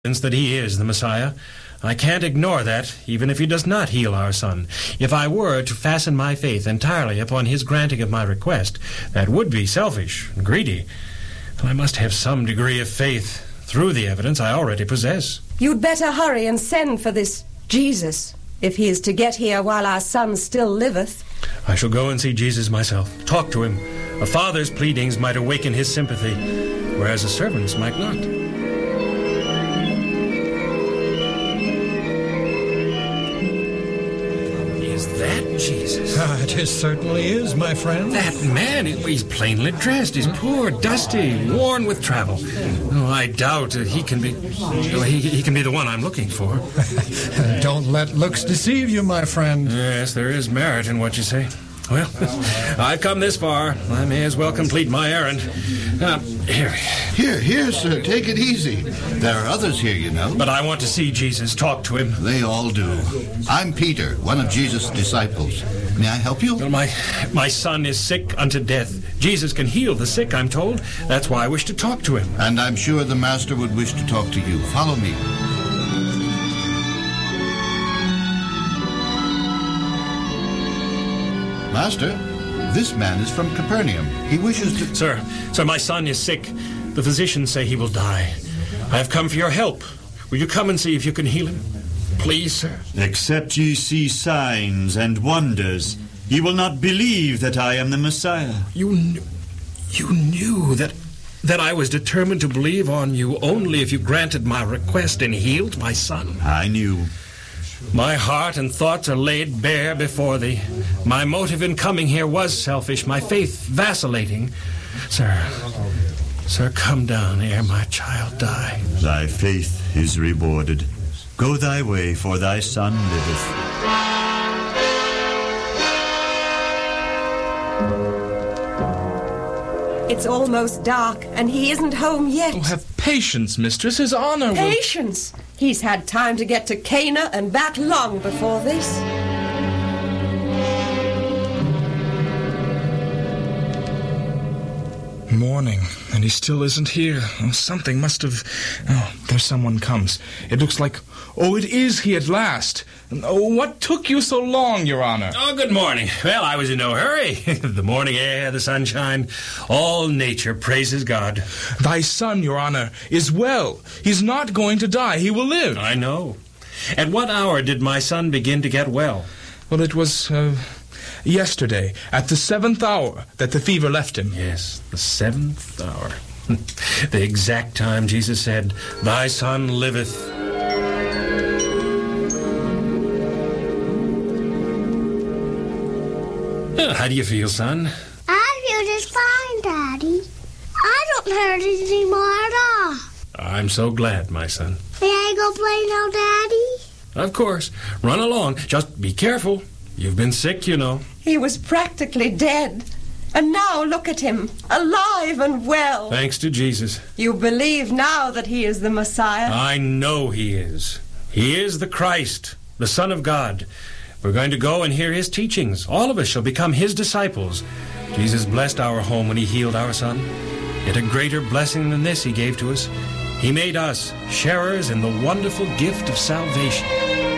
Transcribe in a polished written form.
that he is the Messiah. I can't ignore that, even if he does not heal our son. If I were to fasten my faith entirely upon his granting of my request, that would be selfish and greedy. I must have some degree of faith through the evidence I already possess. You'd better hurry and send for this Jesus, if he is to get here while our son still liveth. I shall go and see Jesus myself, talk to him. A father's pleadings might awaken his sympathy, whereas a servant's might not. That Jesus? It certainly is, my friend. That man, he's plainly dressed. He's poor, dusty, worn with travel. Oh, I doubt he can be... He can be the one I'm looking for. Don't let looks deceive you, my friend. Yes, there is merit in what you say. Well, I've come this far. I may as well complete my errand. Here, sir. Take it easy. There are others here, you know. But I want to see Jesus, talk to him. They all do. I'm Peter, one of Jesus' disciples. May I help you? Well, my son is sick unto death. Jesus can heal the sick, I'm told. That's why I wish to talk to him. And I'm sure the Master would wish to talk to you. Follow me. Master, this man is from Capernaum. He wishes to... Sir, my son is sick. The physicians say he will die. I have come for your help. Will you come and see if you can heal him? Please, sir. Except ye see signs and wonders, ye will not believe that I am the Messiah. You knew that I was determined to believe on you only if you granted my request and healed my son. I knew. My heart and thoughts are laid bare before thee. My motive in coming here was selfish, my faith vacillating. Sir, come down ere my child die. Thy faith is rewarded. Go thy way, for thy son liveth. It's almost dark, and he isn't home yet. Oh, have patience, mistress. His honor will... Patience? He's had time to get to Cana and back long before this. Morning, and he still isn't here. Oh, something must have... Oh, there's someone comes. It looks like... Oh, it is he at last. Oh, what took you so long, Your Honor? Oh, good morning. Well, I was in no hurry. The morning air, the sunshine, all nature praises God. Thy son, Your Honor, is well. He's not going to die. He will live. I know. At what hour did my son begin to get well? Well, it was... yesterday, at the 7th hour, that the fever left him. Yes, the 7th hour. The exact time Jesus said, "Thy son liveth." How do you feel, son? I feel just fine, Daddy. I don't hurt anymore at all. I'm so glad, my son. May I go play now, Daddy? Of course. Run along. Just be careful. You've been sick, you know. He was practically dead. And now look at him, alive and well. Thanks to Jesus. You believe now that he is the Messiah? I know he is. He is the Christ, the Son of God. We're going to go and hear his teachings. All of us shall become his disciples. Jesus blessed our home when he healed our son. Yet a greater blessing than this he gave to us. He made us sharers in the wonderful gift of salvation.